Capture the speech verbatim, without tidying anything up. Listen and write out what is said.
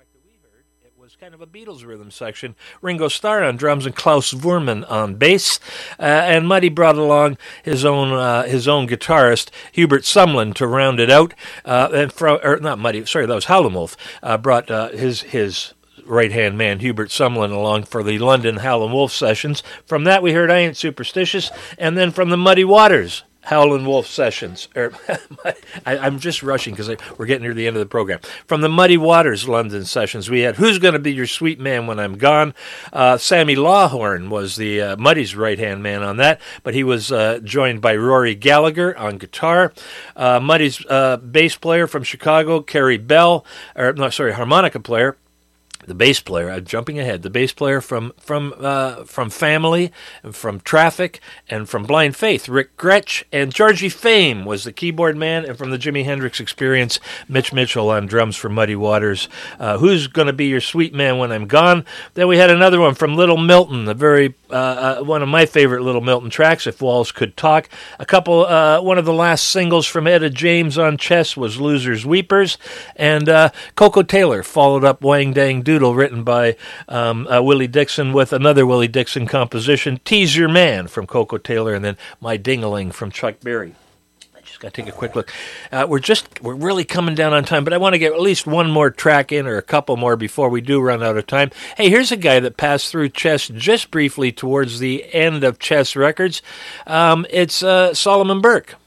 It was kind of a Beatles rhythm section. Ringo Starr on drums and Klaus Voormann on bass, uh, and Muddy brought along his own uh, his own guitarist Hubert Sumlin to round it out. Uh, and from or not Muddy, sorry, that was Howlin' Wolf. Uh, brought uh, his his. right-hand man, Hubert Sumlin, along for the London Howlin' Wolf sessions. From that, we heard I Ain't Superstitious, and then from the Muddy Waters Howlin' Wolf sessions. Er, I, I'm just rushing because we're getting near the end of the program. From the Muddy Waters London sessions, we had Who's Gonna Be Your Sweet Man When I'm Gone? Uh, Sammy Lawhorn was the uh, Muddy's right-hand man on that, but he was uh, joined by Rory Gallagher on guitar. Uh, Muddy's uh, bass player from Chicago, Kerry Bell, or no, sorry, harmonica player, the bass player, I'm jumping ahead, the bass player from from uh, from Family, and from Traffic, and from Blind Faith, Rick Gretsch, and Georgie Fame was the keyboard man, and from the Jimi Hendrix Experience, Mitch Mitchell on drums for Muddy Waters. Uh, Who's Gonna Be Your Sweet Man When I'm Gone? Then we had another one from Little Milton, a very uh, uh, one of my favorite Little Milton tracks, If Walls Could Talk. A couple, uh, one of the last singles from Etta James on chess was Losers Weepers, and uh, Coco Taylor followed up Wang Dang Doodle, written by um, uh, Willie Dixon, with another Willie Dixon composition, Tease Your Man from Coco Taylor, and then My Ding-a-Ling from Chuck Berry. I just got to take a quick look. Uh, we're just, we're really coming down on time, but I want to get at least one more track in, or a couple more before we do run out of time. Hey, here's a guy that passed through Chess just briefly towards the end of Chess Records. Um, it's uh, Solomon Burke.